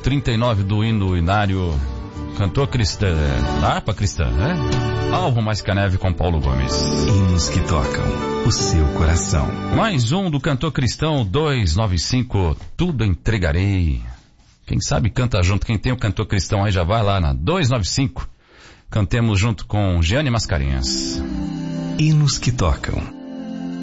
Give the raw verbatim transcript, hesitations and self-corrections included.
trinta e nove do hino inário, cantor cristã, harpa cristã, né? Alvo Mais que a Neve com Paulo Gomes. Hinos que tocam o seu coração. Mais um do cantor cristão duzentos e noventa e cinco, Tudo Entregarei. Quem sabe canta junto, quem tem o cantor cristão aí já vai lá na duzentos e noventa e cinco. Cantemos junto com Giane Mascarenhas. Hinos que tocam